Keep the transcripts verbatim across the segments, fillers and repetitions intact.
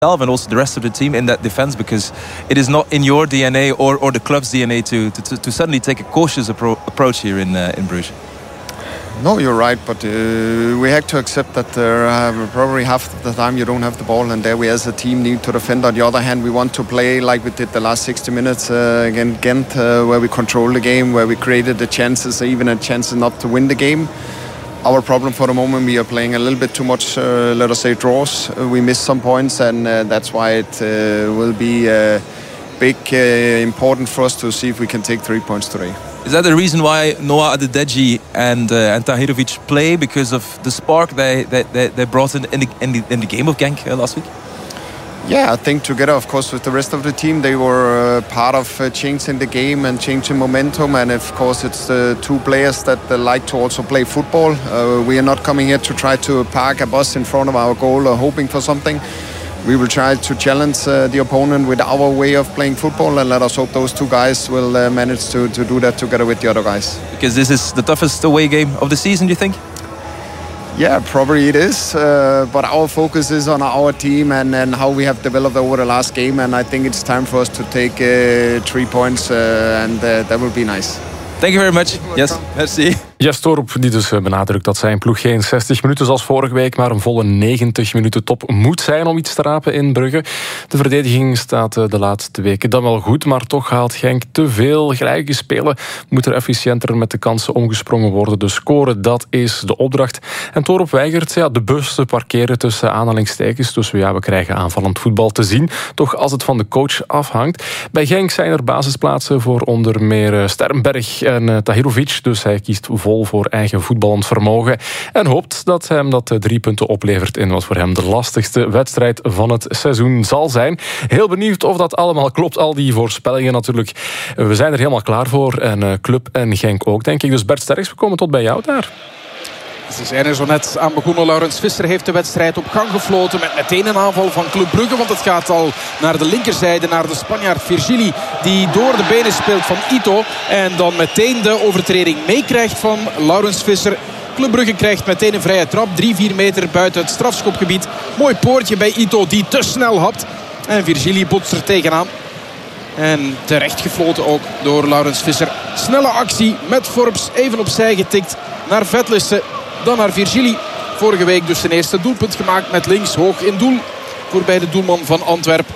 and also the rest of the team in that defense, because it is not in your D N A or, or the club's D N A to, to, to suddenly take a cautious appro- approach here in, uh, in Bruges. No, you're right, but uh, we have to accept that uh, probably half the time you don't have the ball, and there we as a team need to defend. On the other hand, we want to play like we did the last sixty minutes uh, against Ghent, uh, where we control the game, where we created the chances, even a chance not to win the game. Our problem for the moment, we are playing a little bit too much, uh, let us say, draws. Uh, we missed some points, and uh, that's why it uh, will be uh, big, uh, important for us to see if we can take three points today. Is that the reason why Noah Adedeji and uh, and Tahirovic play, because of the spark they they, they, they brought in in the, in the in the game of Genk uh, last week? Yeah, I think together, of course, with the rest of the team, they were uh, part of uh, changing the game and changing momentum. And of course, it's the two players that uh, like to also play football. Uh, we are not coming here to try to park a bus in front of our goal or hoping for something. We will try to challenge uh, the opponent with our way of playing football, and let us hope those two guys will uh, manage to, to do that together with the other guys. Because this is the toughest away game of the season, do you think? Yeah, probably it is, uh, but our focus is on our team and, and how we have developed over the last game, and I think it's time for us to take uh, three points uh, and uh, that will be nice. Thank you very much. Yes, merci. Jes Torup die dus benadrukt dat zijn ploeg geen zestig minuten zoals vorige week, maar een volle negentig minuten top moet zijn om iets te rapen in Brugge. De verdediging staat de laatste weken dan wel goed, maar toch haalt Genk te veel gelijke spelen. Moet er efficiënter met de kansen omgesprongen worden. Dus scoren, dat is de opdracht. En Torup weigert ja, de bus te parkeren tussen aanhalingstekens. Dus ja, we krijgen aanvallend voetbal te zien. Toch als het van de coach afhangt. Bij Genk zijn er basisplaatsen voor onder meer Sternberg en Tahirovic. Dus hij kiest vol voor eigen voetballend vermogen en hoopt dat hem dat drie punten oplevert in wat voor hem de lastigste wedstrijd van het seizoen zal zijn. Heel benieuwd of dat allemaal klopt, al die voorspellingen natuurlijk. We zijn er helemaal klaar voor en Club en Genk ook, denk ik. Dus Bert Sterks, we komen tot bij jou daar. Ze zijn er zo net aan begonnen. Laurens Visser heeft de wedstrijd op gang gefloten met meteen een aanval van Club Brugge. Want het gaat al naar de linkerzijde, naar de Spanjaard Virgili, die door de benen speelt van Ito. En dan meteen de overtreding meekrijgt van Laurens Visser. Club Brugge krijgt meteen een vrije trap. drie vier meter buiten het strafschopgebied. Mooi poortje bij Ito die te snel hapt. En Virgili botst er tegenaan. En terecht gefloten ook door Laurens Visser. Snelle actie met Forbes even opzij getikt naar Vetlissen. Dan naar Virgili. Vorige week dus zijn eerste doelpunt gemaakt met links hoog in doel. Voorbij de doelman van Antwerpen.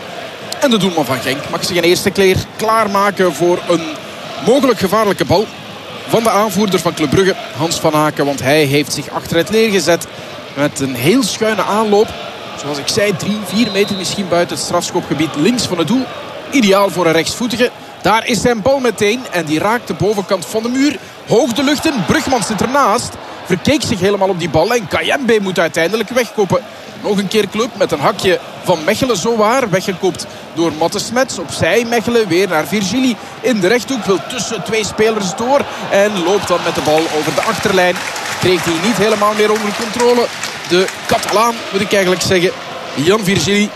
En de doelman van Genk mag zich een eerste keer klaarmaken voor een mogelijk gevaarlijke bal van de aanvoerder van Club Brugge, Hans van Aken. Want hij heeft zich achter het leer gezet met een heel schuine aanloop. Zoals ik zei, drie, vier meter misschien buiten het strafschopgebied links van het doel. Ideaal voor een rechtsvoetige. Daar is zijn bal meteen en die raakt de bovenkant van de muur. Hoog de lucht in, Brugman zit ernaast. Verkeek zich helemaal op die bal en Kayembe moet uiteindelijk wegkoppen. Nog een keer Club met een hakje van Mechelen zowaar. Weggekopt door Matte Smets. Opzij Mechelen weer naar Virgili. In de rechthoek wil tussen twee spelers door. En loopt dan met de bal over de achterlijn. Kreeg hij niet helemaal meer onder controle. De Catalaan moet ik eigenlijk zeggen. Jan Virgili.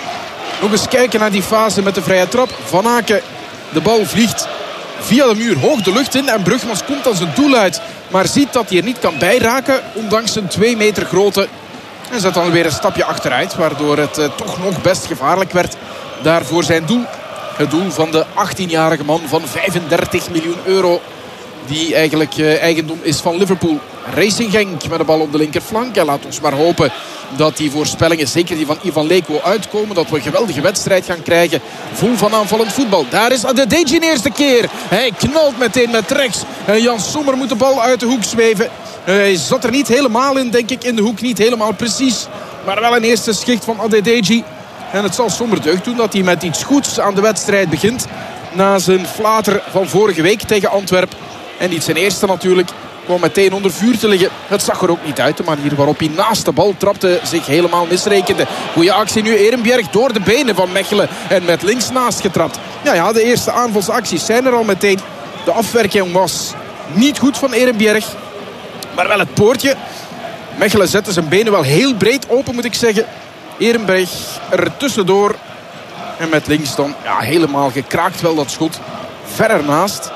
Nog eens kijken naar die fase met de vrije trap. Van Aken. De bal vliegt via de muur hoog de lucht in. En Brugmans komt dan zijn doel uit. Maar ziet dat hij er niet kan bijraken. Ondanks zijn twee meter grote. En zet dan weer een stapje achteruit. Waardoor het uh, toch nog best gevaarlijk werd. Daar voor zijn doel. Het doel van de achttienjarige man van vijfendertig miljoen euro. Die eigenlijk uh, eigendom is van Liverpool. Racing Genk met de bal op de linkerflank. En laat ons maar hopen dat die voorspellingen, zeker die van Ivan Leko, uitkomen. Dat we een geweldige wedstrijd gaan krijgen. Vol van aanvallend voetbal. Daar is Adedeji de eerste keer. Hij knalt meteen met rechts. En Jan Sommer moet de bal uit de hoek zweven. Hij zat er niet helemaal in, denk ik, in de hoek. Niet helemaal precies. Maar wel een eerste schicht van Adedeji. En het zal Sommer deugd doen dat hij met iets goeds aan de wedstrijd begint. Na zijn flater van vorige week tegen Antwerpen. En niet zijn eerste natuurlijk. Kwam meteen onder vuur te liggen. Het zag er ook niet uit. De manier waarop hij naast de bal trapte zich helemaal misrekende. Goeie actie nu. Ehrenbjerg door de benen van Mechelen. En met links naast getrapt. Ja, ja, de eerste aanvalsacties zijn er al meteen. De afwerking was niet goed van Ehrenbjerg. Maar wel het poortje. Mechelen zette zijn benen wel heel breed open, moet ik zeggen. Ehrenberg er tussendoor. En met links dan ja, helemaal gekraakt wel dat schot. Ver ernaast.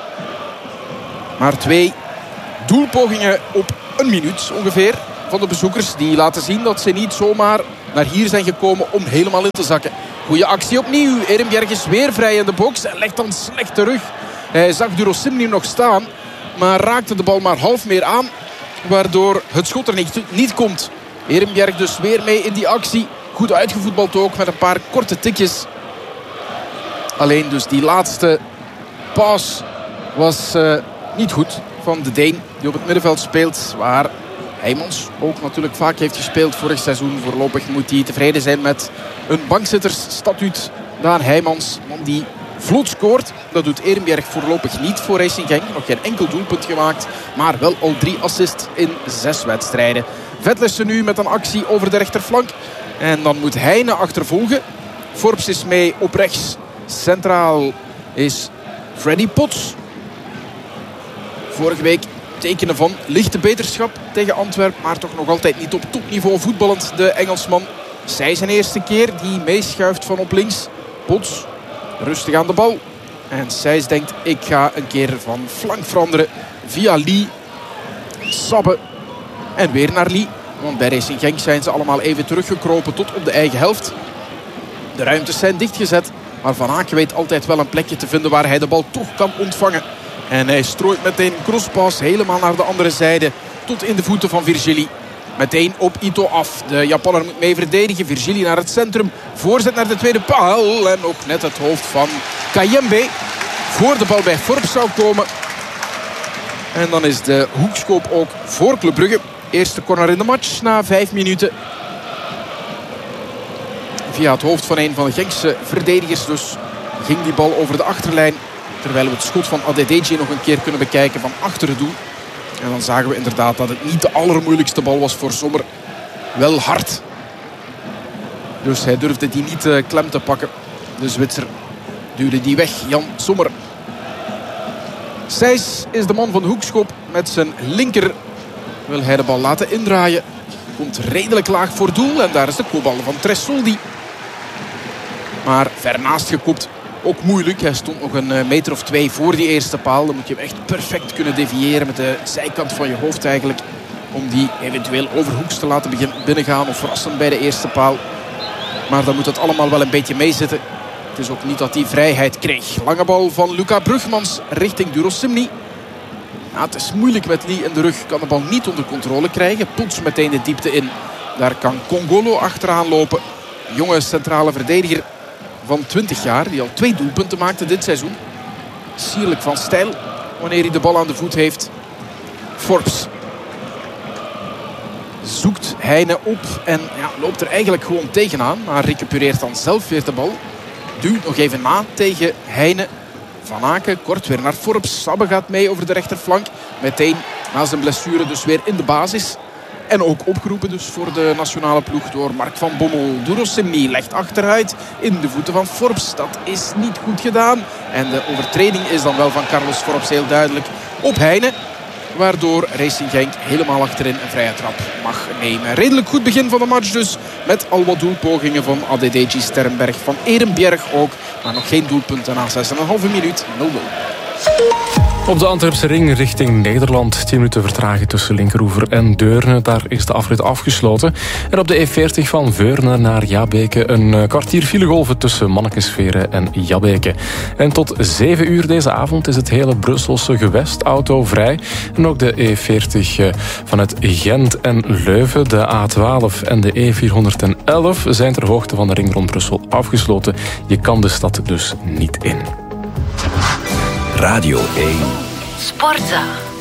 Maar twee doelpogingen op een minuut ongeveer van de bezoekers. Die laten zien dat ze niet zomaar naar hier zijn gekomen om helemaal in te zakken. Goeie actie opnieuw. Erenbjerg is weer vrij in de box en legt dan slecht terug. Hij zag Durosimni nog staan, maar raakte de bal maar half meer aan, waardoor het schot er niet, niet komt. Erenbjerg dus weer mee in die actie. Goed uitgevoetbald ook met een paar korte tikjes. Alleen dus die laatste paas was uh, niet goed van de Deen die op het middenveld speelt. Waar Heijmans ook natuurlijk vaak heeft gespeeld vorig seizoen. Voorlopig moet hij tevreden zijn met een bankzittersstatuut. Daan Heijmans, man die vlot scoort. Dat doet Erenbjerg voorlopig niet voor Racing Genk. Nog geen enkel doelpunt gemaakt. Maar wel al drie assists in zes wedstrijden. Vetlessen nu met een actie over de rechterflank. En dan moet Heine achtervolgen. Forbs is mee op rechts. Centraal is Freddy Potts. Vorige week tekenen van lichte beterschap tegen Antwerpen. Maar toch nog altijd niet op topniveau voetballend. De Engelsman. Zij zijn eerste keer die meeschuift van op links. Potts rustig aan de bal. En Sijs denkt, ik ga een keer van flank veranderen. Via Lee. Sabbe. En weer naar Lee. Want bij Racing Genk zijn ze allemaal even teruggekropen tot op de eigen helft. De ruimtes zijn dichtgezet. Maar Van Aken weet altijd wel een plekje te vinden waar hij de bal toch kan ontvangen. En hij strooit meteen crosspas helemaal naar de andere zijde. Tot in de voeten van Virgili. Meteen op Ito af. De Japanner moet mee verdedigen. Virgili naar het centrum. Voorzet naar de tweede paal. En ook net het hoofd van Kayembe. Voor de bal bij Forbs zou komen. En dan is de hoekskoop ook voor Club Brugge. Eerste corner in de match na vijf minuten. Via het hoofd van een van de Genkse verdedigers dus ging die bal over de achterlijn. Terwijl we het schot van Adedeji nog een keer kunnen bekijken van achter het doel. En dan zagen we inderdaad dat het niet de allermoeilijkste bal was voor Sommer. Wel hard. Dus hij durfde die niet uh, klem te pakken. De Zwitser duwde die weg. Jan Sommer. Sijs is de man van de hoekschop. Met zijn linker wil hij de bal laten indraaien. Komt redelijk laag voor doel. En daar is de kopbal van Tressoldi. Maar ver naast gekopt. Ook moeilijk. Hij stond nog een meter of twee voor die eerste paal. Dan moet je hem echt perfect kunnen deviëren met de zijkant van je hoofd eigenlijk. Om die eventueel overhoeks te laten binnengaan of verrassen bij de eerste paal. Maar dan moet het allemaal wel een beetje meezitten. Het is ook niet dat hij vrijheid kreeg. Lange bal van Luca Brugmans richting Durosimni. Ja, het is moeilijk met Lee in de rug. Kan de bal niet onder controle krijgen. Poets meteen de diepte in. Daar kan Congolo achteraan lopen. Jonge centrale verdediger van twintig jaar. Die al twee doelpunten maakte dit seizoen. Sierlijk van stijl wanneer hij de bal aan de voet heeft. Forbs zoekt Heine op. En ja, loopt er eigenlijk gewoon tegenaan. Maar recupereert dan zelf weer de bal. Duwt nog even na tegen Heine. Van Aken kort weer naar Forbs. Sabbe gaat mee over de rechterflank. Meteen na zijn blessure dus weer in de basis. En ook opgeroepen dus voor de nationale ploeg door Mark van Bommel. Durosimni legt achteruit in de voeten van Forbs. Dat is niet goed gedaan. En de overtreding is dan wel van Carlos Forbs heel duidelijk op Heine. Waardoor Racing Genk helemaal achterin een vrije trap mag nemen. Redelijk goed begin van de match dus. Met al wat doelpogingen van Adedeji, Sternberg, van Erenbjerg ook. Maar nog geen doelpunten na zes komma vijf minuut. nul nul. Op de Antwerpse ring richting Nederland. tien minuten vertraging tussen Linkeroever en Deurne. Daar is de afrit afgesloten. En op de E veertig van Veurne naar Jabbeke een kwartier filegolven tussen Mannekesveren en Jabbeke. En tot zeven uur deze avond is het hele Brusselse gewest autovrij. En ook de E veertig vanuit Gent en Leuven, de A twaalf en de E vierhonderdelf zijn ter hoogte van de ring rond Brussel afgesloten. Je kan de stad dus niet in. Radio één. Sportza.